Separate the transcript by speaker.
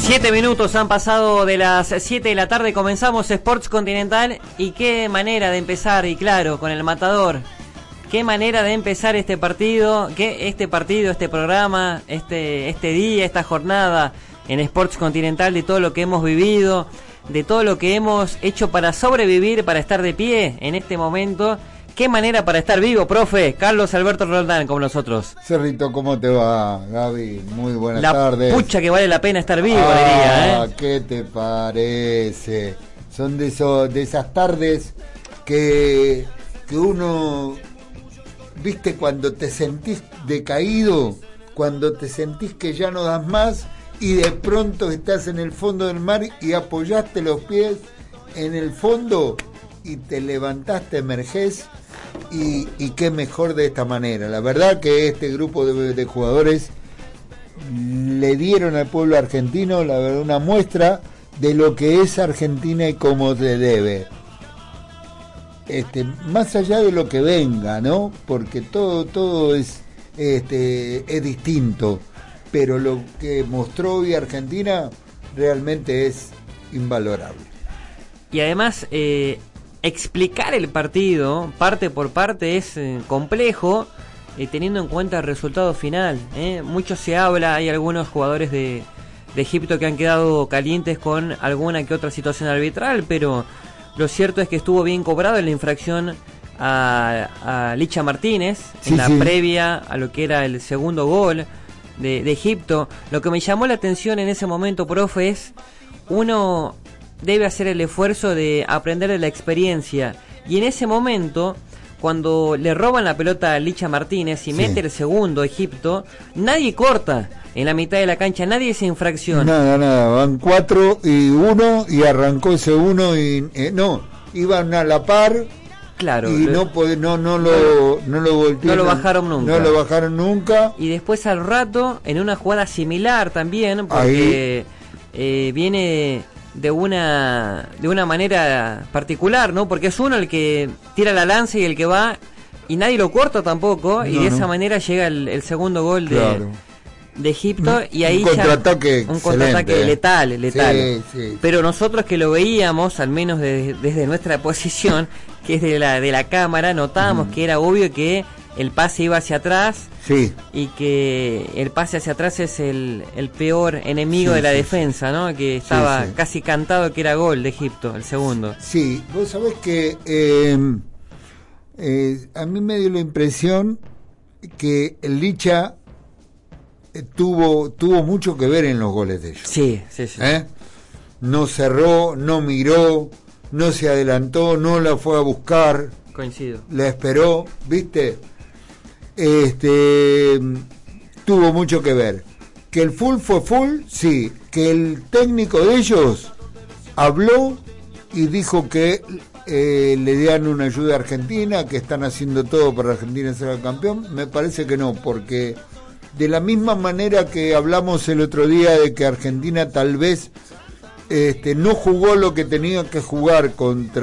Speaker 1: 7 minutos han pasado de las 7 de la tarde, comenzamos Sports Continental y qué manera de empezar, y claro, con el matador, qué manera de empezar este partido, este programa, este día, esta jornada en Sports Continental, de todo lo que hemos vivido, de todo lo que hemos hecho para sobrevivir, para estar de pie en este momento. Qué manera para estar vivo, profe. Carlos Alberto Roldán con nosotros.
Speaker 2: Cerrito, ¿cómo te va, Gaby? Muy buenas tardes.
Speaker 1: La pucha que vale la pena estar vivo, diría, ¿eh?
Speaker 2: ¿Qué te parece? Son de esas tardes que uno, viste, cuando te sentís decaído, cuando te sentís que ya no das más y de pronto estás en el fondo del mar y apoyaste los pies en el fondo y te levantás, te emergés. Y qué mejor de esta manera. La verdad que este grupo de jugadores le dieron al pueblo argentino, la verdad, una muestra de lo que es Argentina y cómo se debe. Más allá de lo que venga, ¿no? Porque todo es distinto, pero lo que mostró hoy Argentina realmente es invalorable.
Speaker 1: Y además explicar el partido parte por parte es complejo, teniendo en cuenta el resultado final. Mucho se habla, hay algunos jugadores de Egipto que han quedado calientes con alguna que otra situación arbitral, pero lo cierto es que estuvo bien cobrado en la infracción a Licha Martínez, en la previa a lo que era el segundo gol de Egipto. Lo que me llamó la atención en ese momento, profe, es uno debe hacer el esfuerzo de aprender de la experiencia, y en ese momento, cuando le roban la pelota a Licha Martínez y mete el segundo Egipto, nadie corta en la mitad de la cancha, nadie hace infracción.
Speaker 2: Nada, van 4-1 y arrancó ese 1 y iban a la par.
Speaker 1: Claro,
Speaker 2: y no lo bajaron nunca. No lo bajaron nunca.
Speaker 1: Y después al rato, en una jugada similar también, porque viene de una manera particular, ¿no? Porque es uno el que tira la lanza y el que va, y nadie lo corta tampoco, y de esa manera llega el segundo gol de Egipto, y ahí un contraataque letal. Sí. Pero nosotros que lo veíamos, al menos desde nuestra posición, que es de la cámara, notábamos que era obvio que el pase iba hacia atrás, y que el pase hacia atrás es el peor enemigo de la defensa, ¿no? Que estaba casi cantado que era gol de Egipto, el segundo.
Speaker 2: Sí, vos sabés que a mí me dio la impresión que el Licha tuvo mucho que ver en los goles de ellos. Sí. No cerró, no miró, no se adelantó, no la fue a buscar.
Speaker 1: Coincido.
Speaker 2: La esperó, ¿viste? Tuvo mucho que ver. Que el full fue full, sí. Que el técnico de ellos habló y dijo que le dieran una ayuda a Argentina, que están haciendo todo para Argentina ser el campeón. Me parece que no, porque de la misma manera que hablamos el otro día de que Argentina tal vez no jugó lo que tenía que jugar contra